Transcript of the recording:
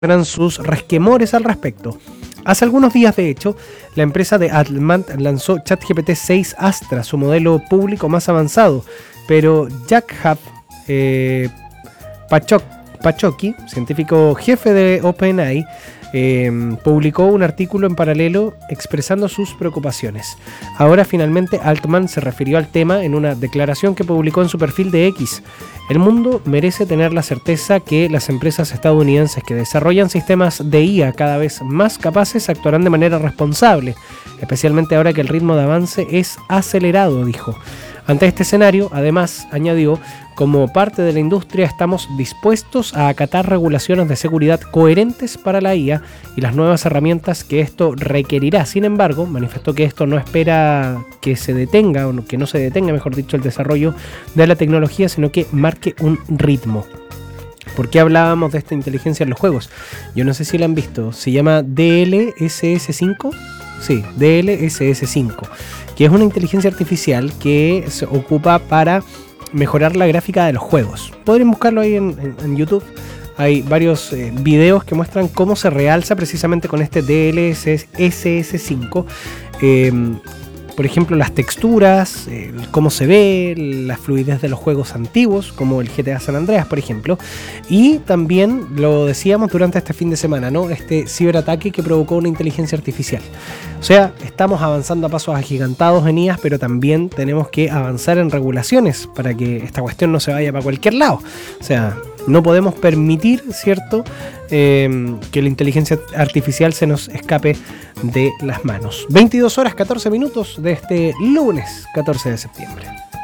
eran sus resquemores al respecto. Hace algunos días, de hecho, la empresa de Altman lanzó ChatGPT 6 Astra, su modelo público más avanzado, pero Jack Pachoki, científico jefe de OpenAI, publicó un artículo en paralelo expresando sus preocupaciones. Ahora finalmente Altman se refirió al tema en una declaración que publicó en su perfil de X. El mundo merece tener la certeza que las empresas estadounidenses que desarrollan sistemas de IA cada vez más capaces actuarán de manera responsable, especialmente ahora que el ritmo de avance es acelerado, dijo. Ante este escenario, además, añadió, como parte de la industria estamos dispuestos a acatar regulaciones de seguridad coherentes para la IA y las nuevas herramientas que esto requerirá. Sin embargo, manifestó que esto no espera que se detenga, o que no se detenga, mejor dicho, el desarrollo de la tecnología, sino que marque un ritmo. ¿Por qué hablábamos de esta inteligencia en los juegos? Yo no sé si la han visto, se llama DLSS5. Sí, DLSS5, que es una inteligencia artificial que se ocupa para mejorar la gráfica de los juegos. Podrían buscarlo ahí en YouTube. Hay varios videos que muestran cómo se realza precisamente con este DLSS5. Por ejemplo, las texturas, cómo se ve, la fluidez de los juegos antiguos, como el GTA San Andreas, por ejemplo. Y también, lo decíamos durante este fin de semana, ¿no? Este ciberataque que provocó una inteligencia artificial. O sea, estamos avanzando a pasos agigantados en IAs, pero también tenemos que avanzar en regulaciones para que esta cuestión no se vaya para cualquier lado. O sea, no podemos permitir, ¿cierto?, que la inteligencia artificial se nos escape de las manos. 22 horas 14 minutos de este lunes 14 de septiembre.